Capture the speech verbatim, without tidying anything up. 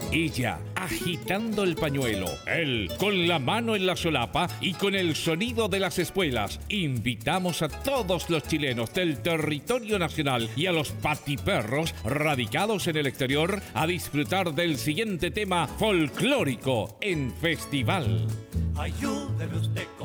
ella agitando el pañuelo, él con la mano en la solapa y con el sonido de las espuelas. Invitamos a todos los chilenos del territorio nacional y a los patiperros radicados en el exterior a disfrutar del siguiente tema folclórico en Festival. Ayúdeme usted